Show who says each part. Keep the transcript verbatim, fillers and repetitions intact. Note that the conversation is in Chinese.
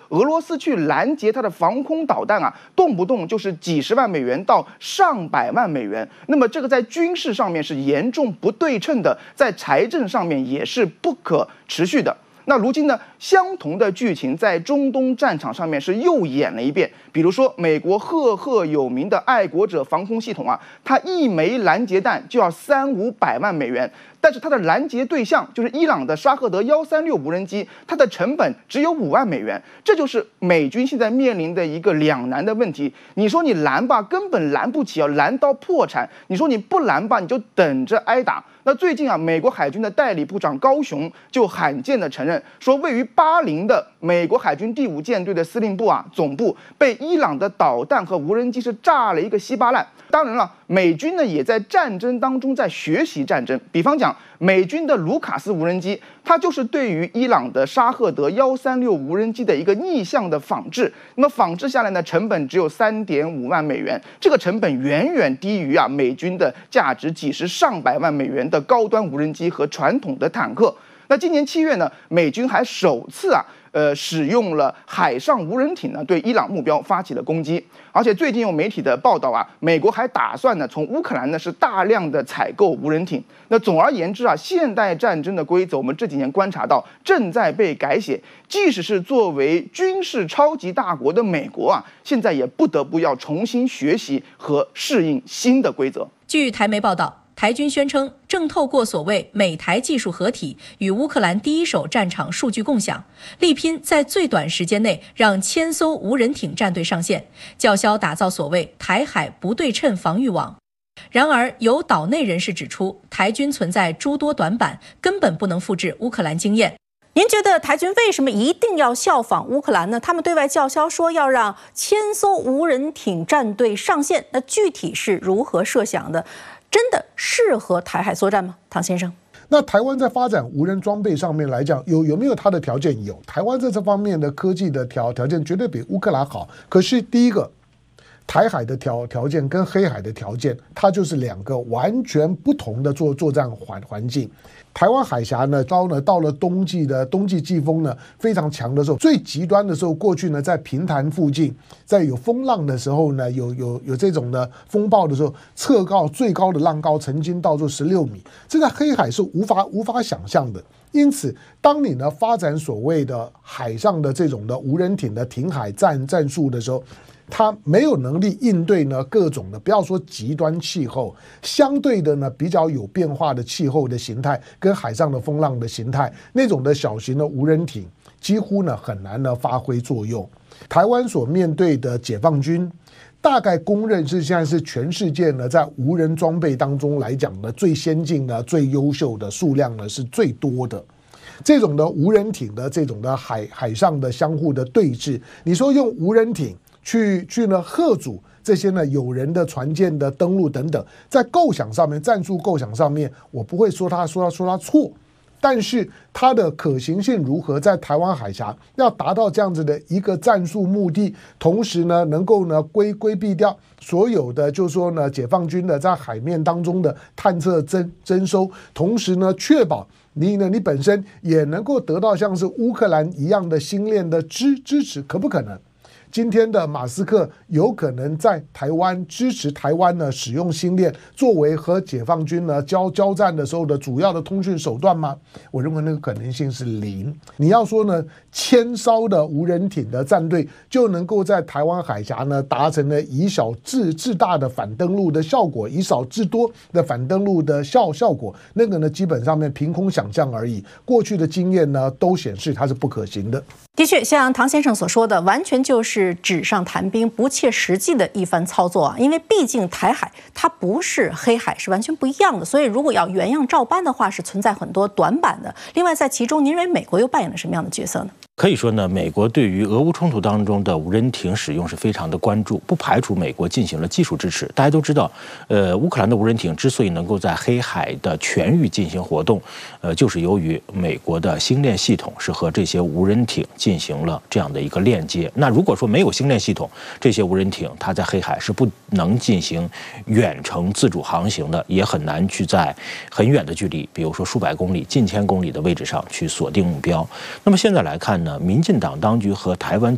Speaker 1: 俄罗斯去拦截它的防空导弹啊，动不动就是几十万美元到上百万美元。那么这个在军事上面是严重不对称的，在财政上面也是不可持续的。那如今呢，相同的剧情在中东战场上面是又演了一遍。比如说，美国赫赫有名的爱国者防空系统啊，它一枚拦截弹就要三五百万美元，但是它的拦截对象就是伊朗的沙赫德幺三六无人机，它的成本只有五万美元。这就是美军现在面临的一个两难的问题。你说你拦吧，根本拦不起，要拦到破产；你说你不拦吧，你就等着挨打。那最近啊，美国海军的代理部长高雄就罕见的承认说，位于巴林的美国海军第五舰队的司令部啊总部被伊朗的导弹和无人机是炸了一个稀巴烂。当然了，美军呢也在战争当中在学习战争。比方讲，美军的卢卡斯无人机，它就是对于伊朗的沙赫德幺三六无人机的一个逆向的仿制。那么仿制下来呢，成本只有三点五万美元，这个成本远远低于啊美军的价值几十上百万美元的高端无人机和传统的坦克。那今年七月呢，美军还首次啊，呃，使用了海上无人艇呢，对伊朗目标发起了攻击。而且最近有媒体的报道啊，美国还打算呢，从乌克兰呢是大量的采购无人艇。那总而言之啊，现代战争的规则，我们这几年观察到正在被改写。即使是作为军事超级大国的美国啊，现在也不得不要重新学习和适应新的规则。
Speaker 2: 据台媒报道，台军宣称正透过所谓美台技术合体，与乌克兰第一手战场数据共享，力拼在最短时间内让千艘无人艇战队上线，叫嚣打造所谓台海不对称防御网。然而，有岛内人士指出，台军存在诸多短板，根本不能复制乌克兰经验。
Speaker 3: 您觉得台军为什么一定要效仿乌克兰呢？他们对外叫嚣说要让千艘无人艇战队上线，那具体是如何设想的？真的适合台海作战吗？唐先生，
Speaker 4: 那台湾在发展无人装备上面来讲，有有没有它的条件？有，台湾在这方面的科技的条条件绝对比乌克兰好。可是第一个，台海的条条件跟黑海的条件，它就是两个完全不同的作作战环环境。台湾海峡呢，到呢到了冬季的冬季季风呢非常强的时候，最极端的时候，过去呢在平潭附近，在有风浪的时候呢，有有有这种的风暴的时候，测高最高的浪高曾经到做十六米，这在黑海是无法无法想象的。因此，当你呢发展所谓的海上的这种的无人艇的停海战战术的时候，它没有能力应对呢各种的，不要说极端气候，相对的呢比较有变化的气候的形态跟海上的风浪的形态，那种的小型的无人艇几乎呢很难呢发挥作用。台湾所面对的解放军，大概公认是现在是全世界呢在无人装备当中来讲呢最先进的、最优秀的，数量呢是最多的。这种的无人艇的这种的海海上的相互的对峙，你说用无人艇去去呢吓阻这些呢有人的船舰的登陆等等，在构想上面、战术构想上面，我不会说他说他说他错，但是它的可行性如何，在台湾海峡要达到这样子的一个战术目的，同时呢能够呢规规避掉所有的就是说呢解放军的在海面当中的探测征征收，同时呢确保你呢你本身也能够得到像是乌克兰一样的星链的支支持，可不可能？今天的马斯克有可能在台湾支持台湾呢使用星链作为和解放军呢交交战的时候的主要的通讯手段吗？我认为那个可能性是零。你要说呢千艘的无人艇的战队就能够在台湾海峡呢达成了以小制制大的反登陆的效果，以少制多的反登陆的效效果，那个呢基本上面凭空想象而已。过去的经验呢都显示它是不可行的。
Speaker 3: 的确，像唐先生所说的，完全就是纸上谈兵、不切实际的一番操作啊！因为毕竟台海它不是黑海，是完全不一样的，所以如果要原样照搬的话，是存在很多短板的。另外，在其中，您认为美国又扮演了什么样的角色呢？
Speaker 5: 可以说呢，美国对于俄乌冲突当中的无人艇使用是非常的关注，不排除美国进行了技术支持。大家都知道，呃，乌克兰的无人艇之所以能够在黑海的全域进行活动，呃，就是由于美国的星链系统是和这些无人艇进行了这样的一个链接。那如果说没有星链系统，这些无人艇它在黑海是不能进行远程自主航行的，也很难去在很远的距离，比如说数百公里、近千公里的位置上去锁定目标。那么现在来看呢，民进党当局和台湾